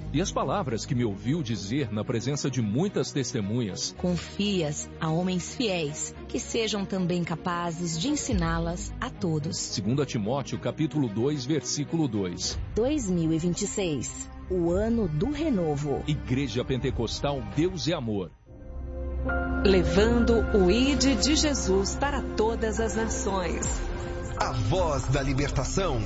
e as palavras que me ouviu dizer na presença de muitas testemunhas. Confias a homens fiéis, que sejam também capazes de ensiná-las a todos. 2 Timóteo capítulo 2, versículo 2. 2026, o ano do renovo. Igreja Pentecostal Deus é Amor. Levando o ID de Jesus para todas as nações. A voz da libertação.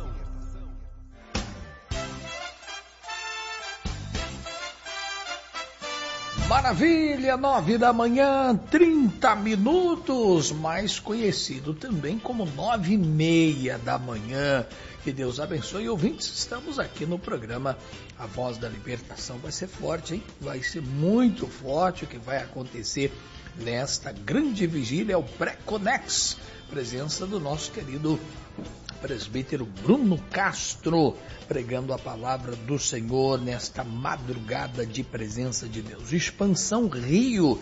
Maravilha, 9 da manhã, 30 minutos, mais conhecido também como 9:30 da manhã. Que Deus abençoe, ouvintes. Estamos aqui no programa A Voz da Libertação. Vai ser forte, hein? Vai ser muito forte o que vai acontecer nesta grande vigília, o Pré-Conex. Presença do nosso querido presbítero Bruno Castro, pregando a palavra do Senhor nesta madrugada de presença de Deus. Expansão Rio,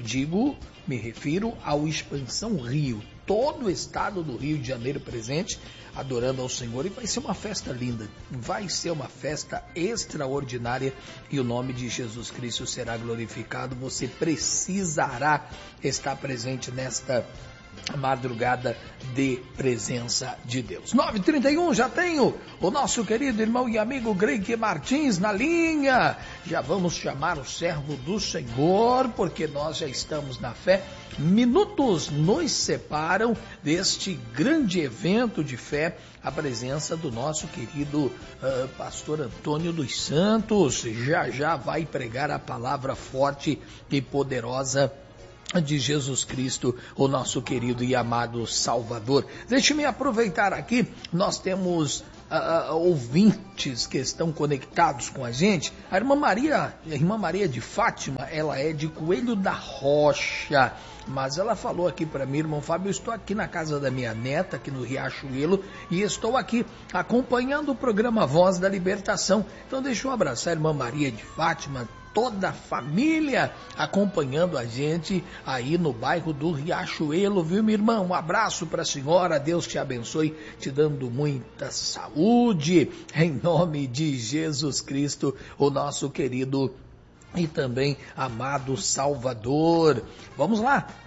me refiro ao Expansão Rio, todo o estado do Rio de Janeiro presente, adorando ao Senhor, e vai ser uma festa linda, vai ser uma festa extraordinária, e o nome de Jesus Cristo será glorificado. Você precisará estar presente nesta madrugada de presença de Deus. 9h31, já tenho o nosso querido irmão e amigo Greg Martins na linha. Já vamos chamar o servo do Senhor, porque nós já estamos na fé. Minutos nos separam deste grande evento de fé, a presença do nosso querido pastor Antônio dos Santos. Já vai pregar a palavra forte e poderosa de Jesus Cristo, o nosso querido e amado Salvador. Deixe-me aproveitar aqui, nós temos ouvintes que estão conectados com a gente. A irmã Maria de Fátima, ela é de Coelho da Rocha, mas ela falou aqui para mim: irmão Fábio, eu estou aqui na casa da minha neta, aqui no Riachuelo, e estou aqui acompanhando o programa Voz da Libertação. Então deixa eu abraçar a irmã Maria de Fátima, toda a família acompanhando a gente aí no bairro do Riachuelo, viu, minha irmã? Um abraço para a senhora, Deus te abençoe, te dando muita saúde, em nome de Jesus Cristo, o nosso querido e também amado Salvador. Vamos lá.